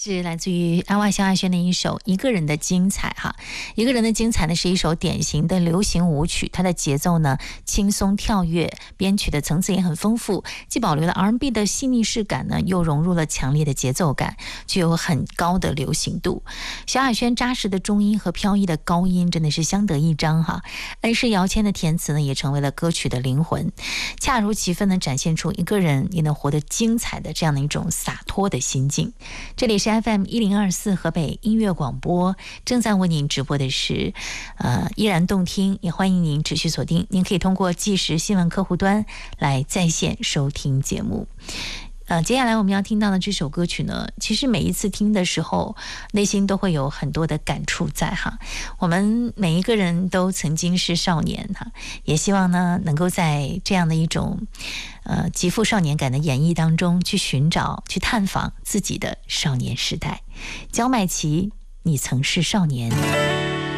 是来自于安外萧亚轩的一首《一个人的精彩》哈，一个人的精彩呢是一首典型的流行舞曲，它的节奏呢轻松跳跃，编曲的层次也很丰富，既保留了 R&B 的细腻式感呢，又融入了强烈的节奏感，具有很高的流行度。萧亚轩扎实的中音和飘逸的高音真的是相得益彰哈，恩师姚谦的填词呢也成为了歌曲的灵魂，恰如其分地展现出一个人也能活得精彩的这样的一种洒脱的心境。这里是 FM1024 河北音乐广播，正在为您直播的是依然动听，也欢迎您持续锁定，您可以通过即时新闻客户端来在线收听节目。接下来我们要听到的这首歌曲呢，其实每一次听的时候内心都会有很多的感触在哈。我们每一个人都曾经是少年哈，也希望呢能够在这样的一种极富少年感的演绎当中去寻找去探访自己的少年时代。焦麦琪，你曾是少年。